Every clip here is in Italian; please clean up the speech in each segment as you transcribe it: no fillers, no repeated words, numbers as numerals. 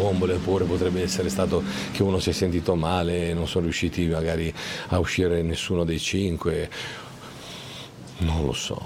tombole, oppure potrebbe essere stato che uno si è sentito male e non sono riusciti magari a uscire nessuno dei 5, non lo so.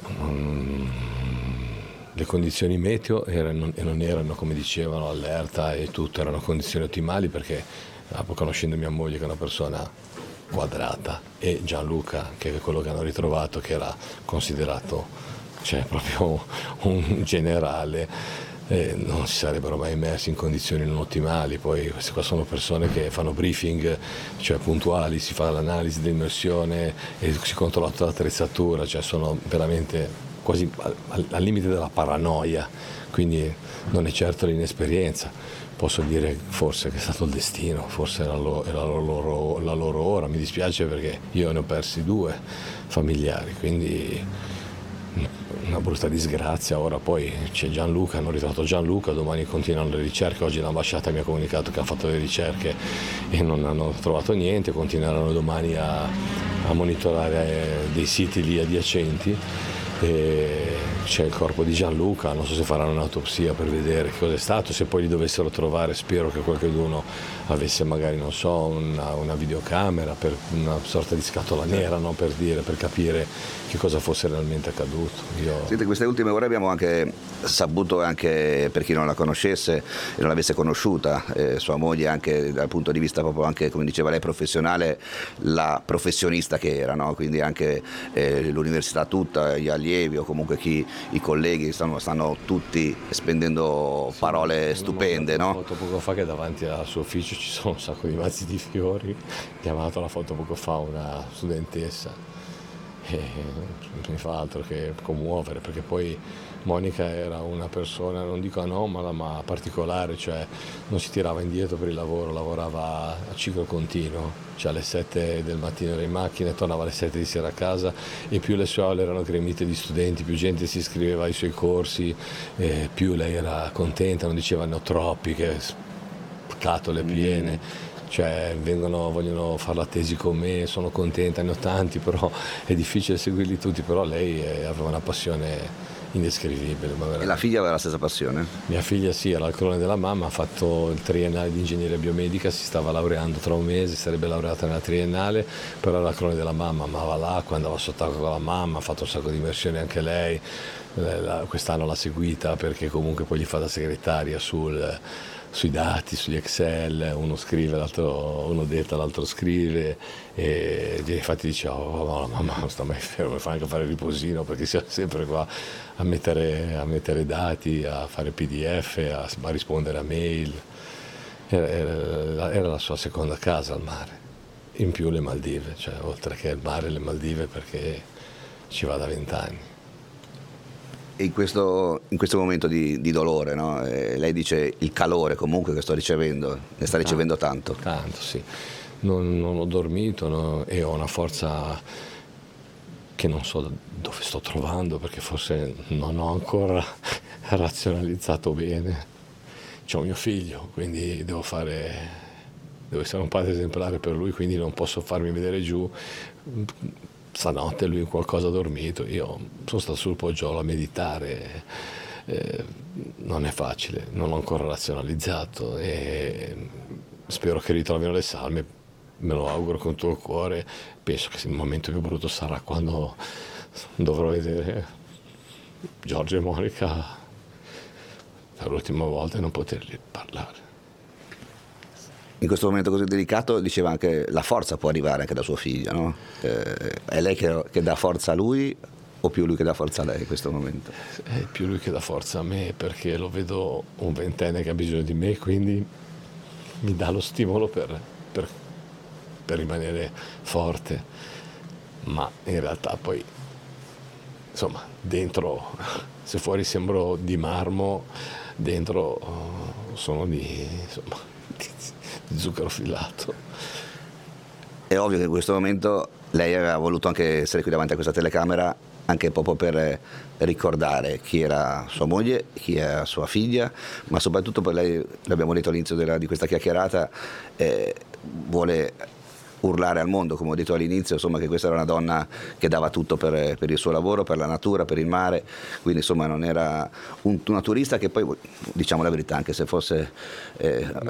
Le condizioni meteo non erano, come dicevano, allerta e tutto, erano condizioni ottimali, perché conoscendo mia moglie, che è una persona quadrata, e Gianluca, che è quello che hanno ritrovato, che era considerato, cioè, proprio un generale, non si sarebbero mai messi in condizioni non ottimali. Poi queste qua sono persone che fanno briefing, cioè puntuali, si fa l'analisi dell'immersione e si controlla tutta l'attrezzatura, cioè sono veramente quasi al limite della paranoia, quindi non è certo l'inesperienza. Posso dire forse che è stato il destino, forse era la loro ora. Mi dispiace perché io ne ho persi 2 familiari, quindi una brutta disgrazia. Ora poi c'è Gianluca, hanno ritrovato Gianluca, domani continuano le ricerche. Oggi l'ambasciata mi ha comunicato che ha fatto le ricerche e non hanno trovato niente, continueranno domani a monitorare dei siti lì adiacenti. E c'è il corpo di Gianluca, non so se faranno un'autopsia per vedere che cosa è stato, se poi li dovessero trovare spero che qualcuno avesse magari, non so, una videocamera, per una sorta di scatola nera, no? Per capire che cosa fosse realmente accaduto. Senti, queste ultime ore abbiamo anche saputo, anche per chi non la conoscesse e non l'avesse conosciuta, sua moglie, anche dal punto di vista proprio, anche come diceva lei, professionale, la professionista che era, no? Quindi anche l'università tutta, gli allievi o comunque i colleghi stanno tutti spendendo parole stupende, no? Ho foto poco fa che davanti al suo ufficio ci sono un sacco di mazzi di fiori. Mi ha mandato la foto poco fa una studentessa e non mi fa altro che commuovere, perché poi Monica era una persona, non dico anomala, ma particolare, cioè non si tirava indietro per il lavoro, lavorava a ciclo continuo, cioè alle 7 del mattino era in macchina e tornava alle 7 di sera a casa, e più le sue aule erano gremite di studenti, più gente si iscriveva ai suoi corsi, più lei era contenta, non diceva ne ho troppi, che scatole piene. Cioè vogliono fare la tesi con me, sono contenta, ne ho tanti, però è difficile seguirli tutti, però lei aveva una passione indescrivibile. E la figlia aveva la stessa passione? Mia figlia sì, era al clone della mamma, ha fatto il triennale di ingegneria biomedica, si stava laureando tra un mese, sarebbe laureata nella triennale, però era al clone della mamma, amava l'acqua, andava sott'acqua con la mamma, ha fatto un sacco di immersioni anche lei. Quest'anno l'ha seguita perché comunque poi gli fa da segretaria sui dati, sugli Excel, uno scrive, uno detta, l'altro scrive, e infatti dice oh, mamma non sta mai fermo, fa anche fare riposino perché siamo sempre qua a mettere dati, a fare PDF, a rispondere a mail. Era la sua seconda casa al mare, in più le Maldive, cioè oltre che il mare le Maldive, perché ci va da 20 anni. In questo momento di dolore, no? Lei dice il calore comunque che sto ricevendo, ne sta ricevendo tanto. Tanto, sì. Non ho dormito, no? E ho una forza che non so dove sto trovando, perché forse non ho ancora razionalizzato bene. C'ho mio figlio, quindi devo essere un padre esemplare per lui, quindi non posso farmi vedere giù. Stanotte lui qualcosa ha dormito, io sono stato sul poggiolo a meditare, non è facile, non l'ho ancora razionalizzato e spero che ritrovino le salme, me lo auguro con tutto il cuore. Penso che il momento più brutto sarà quando dovrò vedere Giorgio e Monica per l'ultima volta e non potergli parlare. In questo momento così delicato, diceva anche, la forza può arrivare anche da sua figlia, no? È lei che dà forza a lui o più lui che dà forza a lei in questo momento? È più lui che dà forza a me, perché lo vedo un ventenne che ha bisogno di me, quindi mi dà lo stimolo per rimanere forte, ma in realtà poi, insomma, dentro, se fuori sembro di marmo, dentro sono di zucchero filato. È ovvio che in questo momento lei aveva voluto anche essere qui davanti a questa telecamera, anche proprio per ricordare chi era sua moglie, chi era sua figlia, ma soprattutto per lei, l'abbiamo detto all'inizio di questa chiacchierata, vuole urlare al mondo, come ho detto all'inizio, insomma, che questa era una donna che dava tutto per il suo lavoro, per la natura, per il mare, quindi insomma non era una turista che poi, diciamo la verità, anche se fosse